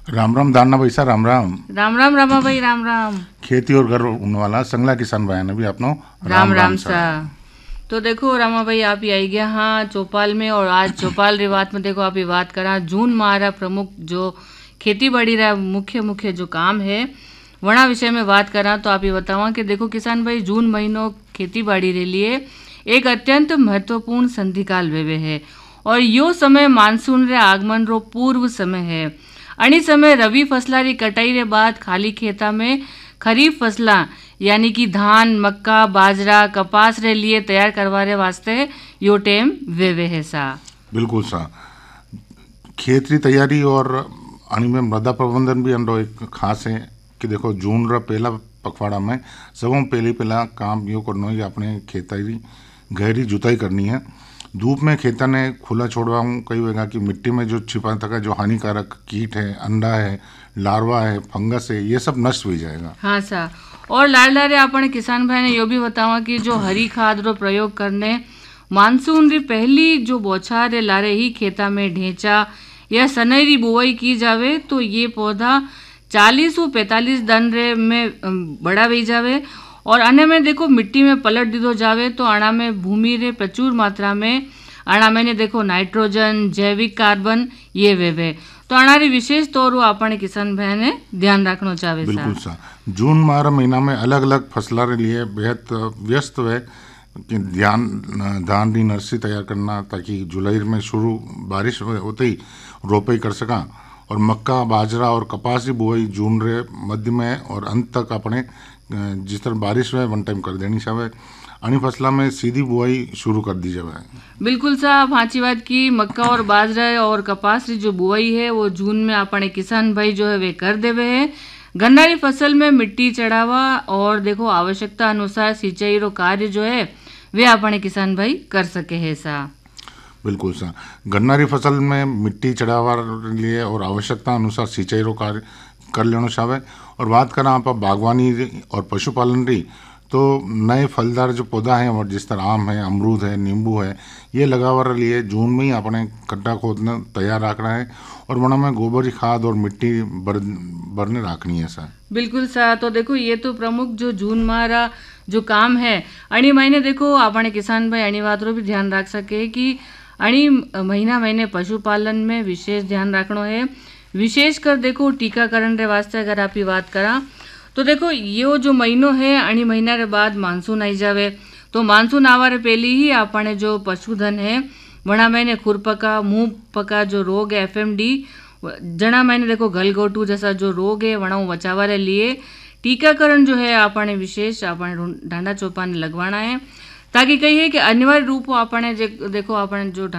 राम राम दाना भाई साहब, राम राम। राम राम रामा भाई, राम राम। खेती और घर होने वाला संगला किसान भाई ने भी अपनो राम राम सा। तो देखो रामा भाई, आप ही आई गया हाँ चौपाल में, और आज चौपाल री बात में देखो आप ही बात करा जून माह रा प्रमुख जो खेती बाड़ी रा मुख्य मुख्य जो काम है वना विषय में बात करा। तो आप ही बतावा कि देखो किसान भाई, जून महीनों खेती बाड़ी रे लिए एक अत्यंत महत्वपूर्ण संधिकाल वेवे है, और यो समय मानसून रे आगमन रो पूर्व समय है। अणी समय रवि फसला री कटाई रे बाद खाली खेता में खरीफ फसला यानी कि धान, मक्का, बाजरा, कपास रे लिए तैयार करवारे वास्ते यो टाइम वेवे है सा। बिल्कुल सा। खेत री तैयारी और अणी में मृदा प्रबंधन भी अंडो एक खास है कि देखो जून रा पहला पखवाड़ा में सबों पहला काम यो करना है कि अपने खेता की गहरी जुताई करनी है। धूप में खेता ने खुला छोड़वा कई होगा कि मिट्टी में जो छिपा तक जो हानिकारक कीट है, अंडा है, लार्वा है, फंगस है, ये सब नष्ट हो जाएगा। हाँ सा। और लारे अपने किसान भाई ने यो भी बतावा कि जो हरी खाद रो प्रयोग करने मानसून री पहली जो बौछार है लारे ही खेता में ढेंचा या सनैरी बुआई की जावे तो ये पौधा 40-45 दिन रे में बड़ा हो जावे, और अने में देखो मिट्टी में पलट दीधो जावे तो अणा में भूमि रे प्रचुर मात्रा में अणा में ने देखो नाइट्रोजन, जैविक कार्बन ये वेवे। तो अणा री विशेष तौर अपने किसान भाई ने ध्यान रखना चाहे। बिल्कुल सा। जून माह महीना में अलग अलग फसला रे लिए बेहद व्यस्त है कि धान री नर्सरी तैयार करना ताकि जुलाई में शुरू बारिश होते ही रोपाई कर सका, और मक्का, बाजरा और कपास की बुआई जून रे मध्य में और अंत तक अपने जिस तरह बारिश है वन टाइम कर देनी चाहिए। अणी फसला में सीधी बुआई शुरू कर दी जाए। बिल्कुल साहब, हाँची बात की। मक्का और बाजरा और कपास की जो बुआई है वो जून में अपने किसान भाई जो है वे कर देवे है। गन्ना की फसल में मिट्टी चढ़ावा और देखो आवश्यकता अनुसार सिंचाई रो कार्य जो है वे अपने किसान भाई कर सके है सा। बिल्कुल सा। गन्ना की फसल में मिट्टी चढ़ावा लिए और आवश्यकता अनुसार सिंचाई रो कार्य कर लेना चाहिए। और बात करें आप बागवानी और पशुपालन री, तो नए फलदार जो पौधा हैं और जिस तरह आम है, अमरूद है, नींबू है, ये लगावा लिए जून में ही अपने गड्ढा खोदना तैयार रखना है, और वहाँ में गोबर की खाद और मिट्टी भरने रखनी है सर। बिल्कुल सा। तो देखो ये तो प्रमुख जो जून माह जो काम है अणी महीने देखो अपने किसान भाई अणी बात रो भी ध्यान रख सके कि अणी महीने पशुपालन में विशेष ध्यान रखना है। विशेषकर देखो टीकाकरण रे वास्ते अगर आप बात करा तो देखो यो जो महीनों है अणी महीना रे बाद मानसून आई जावे, तो मानसून आवा रे पहले ही अपने जो पशुधन है वणा महीने खुरपका, मुंह पका जो रोग है FMD, जणा महीने देखो गलगोटू जैसा जो रोग है वणा बचावा रे लिए टीकाकरण जो है अपने विशेष अपने ढांडा चौपान लगवाना है, ताकि कही है कि अनिवार्य रूप अपने देखो अपने जो